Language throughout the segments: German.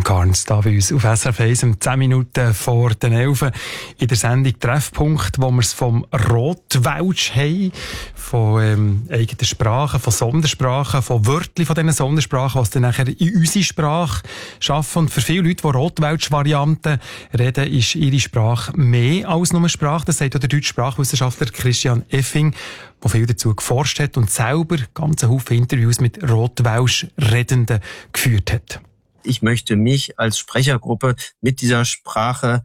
Carnes da bei uns auf SRF 1 um 10 Minuten vor den 11 in der Sendung Treffpunkt, wo wir es vom Rotwelsch haben, von eigenen Sprachen, von Sondersprachen, von Wörtern von diesen Sondersprachen, was dann nachher in unsere Sprache schaffen. Und für viele Leute, die Rotwelsch-Varianten reden, ist ihre Sprache mehr als nur Sprache. Das sagt auch der deutsche Sprachwissenschaftler Christian Effing, der viel dazu geforscht hat und selber ganze Haufen Interviews mit Rotwelsch-Redenden geführt hat. Ich möchte mich als Sprechergruppe mit dieser Sprache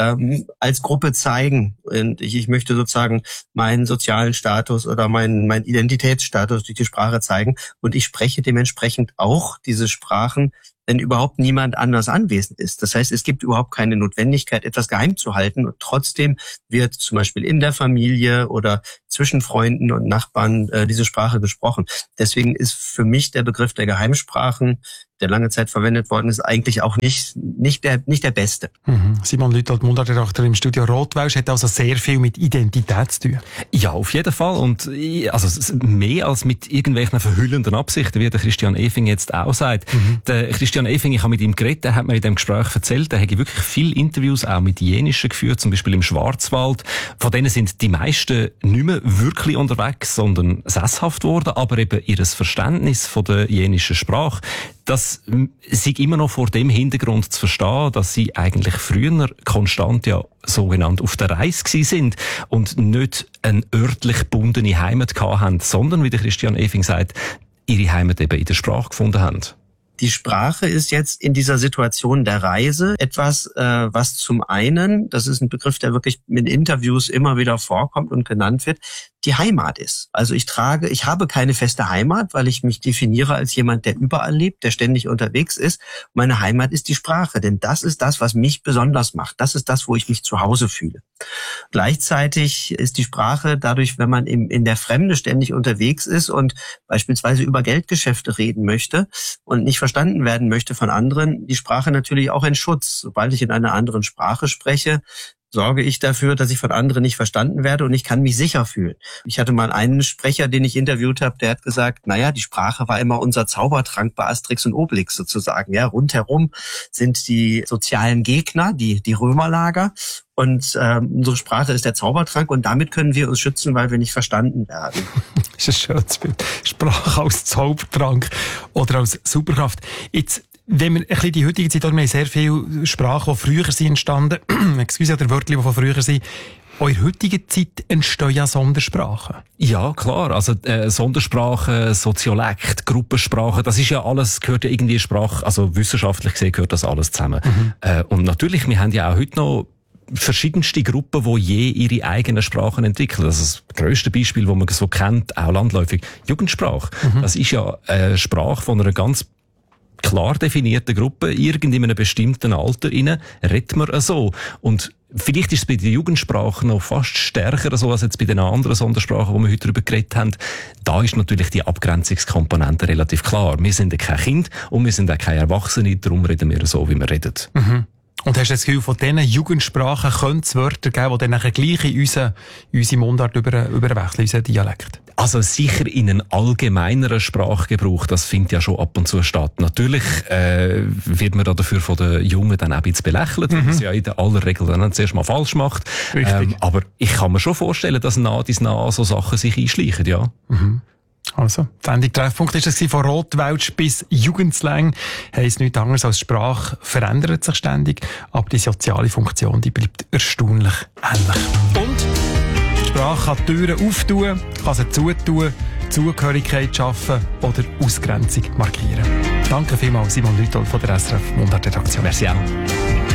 als Gruppe zeigen. Und ich möchte sozusagen meinen sozialen Status oder meinen Identitätsstatus durch die Sprache zeigen. Und ich spreche dementsprechend auch diese Sprachen, wenn überhaupt niemand anders anwesend ist. Das heißt, es gibt überhaupt keine Notwendigkeit, etwas geheim zu halten. Und trotzdem wird zum Beispiel in der Familie oder zwischen Freunden und Nachbarn diese Sprache gesprochen. Deswegen ist für mich der Begriff der Geheimsprachen, der lange Zeit verwendet worden ist, eigentlich auch nicht der beste. Simon Lütold, Mundartredakteur im Studio Rotwelsch, hat also sehr viel mit Identität zu tun. Ja, auf jeden Fall. Und also mehr als mit irgendwelchen verhüllenden Absichten, wie der Christian Effing jetzt auch sagt. Der Christian Effing, ich habe mit ihm geredet, der hat mir in dem Gespräch erzählt, er hat wirklich viele Interviews auch mit Jenischen geführt, zum Beispiel im Schwarzwald. Von denen sind die meisten nicht mehr wirklich unterwegs, sondern sesshaft worden, aber eben ihr Verständnis von der jenischen Sprache, das sei immer noch vor dem Hintergrund zu verstehen, dass sie eigentlich früher konstant ja sogenannt auf der Reise gewesen sind und nicht eine örtlich gebundene Heimat hatten, sondern, wie der Christian Effing sagt, ihre Heimat eben in der Sprache gefunden haben. Die Sprache ist jetzt in dieser Situation der Reise etwas, was zum einen, das ist ein Begriff, der wirklich in Interviews immer wieder vorkommt und genannt wird, die Heimat ist. Also ich habe keine feste Heimat, weil ich mich definiere als jemand, der überall lebt, der ständig unterwegs ist. Meine Heimat ist die Sprache, denn das ist das, was mich besonders macht. Das ist das, wo ich mich zu Hause fühle. Gleichzeitig ist die Sprache dadurch, wenn man in der Fremde ständig unterwegs ist und beispielsweise über Geldgeschäfte reden möchte und nicht verstanden werden möchte von anderen, die Sprache natürlich auch ein Schutz. Sobald ich in einer anderen Sprache spreche, sorge ich dafür, dass ich von anderen nicht verstanden werde und ich kann mich sicher fühlen. Ich hatte mal einen Sprecher, den ich interviewt habe, der hat gesagt, naja, die Sprache war immer unser Zaubertrank bei Asterix und Obelix sozusagen. Ja, rundherum sind die sozialen Gegner, die Römerlager. Und unsere Sprache ist der Zaubertrank und damit können wir uns schützen, weil wir nicht verstanden werden. Das ist ein schönes Bild. Sprache als Zaubertrank oder als Superkraft. Jetzt, wenn wir ein bisschen die heutige Zeit, wir haben sehr viele Sprachen, die früher sind entstanden, oder Wörter, die von früher sind. Auch in der heutigen Zeit entstehen ja Sondersprachen. Ja, klar. Also, Sondersprachen, Soziolekt, Gruppensprachen, das ist ja alles, gehört ja irgendwie Sprache, also wissenschaftlich gesehen gehört das alles zusammen. Und natürlich, wir haben ja auch heute noch verschiedenste Gruppen, die je ihre eigenen Sprachen entwickeln. Das ist das grösste Beispiel, das man so kennt, auch landläufig, Jugendsprache. Das ist ja eine Sprache von einer ganz klar definierten Gruppe, in einem bestimmten Alter rein, redet man so. Und vielleicht ist es bei der Jugendsprache noch fast stärker so als jetzt bei den anderen Sondersprachen, die wir heute darüber geredet haben. Da ist natürlich die Abgrenzungskomponente relativ klar. Wir sind kein Kind und wir sind auch keine Erwachsene, darum reden wir so, wie wir reden. Und hast du das Gefühl, von diesen Jugendsprachen könnte es Wörter geben, die dann nachher gleich in unsere Mundart überwechseln, unseren Dialekt? Also sicher in einen allgemeineren Sprachgebrauch, das findet ja schon ab und zu statt. Natürlich wird man da dafür von den Jungen dann auch ein bisschen belächelt, weil es ja in der aller Regel dann zuerst mal falsch macht. Aber ich kann mir schon vorstellen, dass nah so Sachen sich einschleichen, ja. Also, die Sendung Treffpunkt ist es von Rotwelsch bis Jugendslang. Heisst nichts anderes als Sprache verändert sich ständig, aber die soziale Funktion, die bleibt erstaunlich ähnlich. Und die Sprache kann Türen auftun, kann sie zutun, Zugehörigkeit schaffen oder Ausgrenzung markieren. Danke vielmals, Simon Lütold von der SRF Mundartredaktion. Merci auch.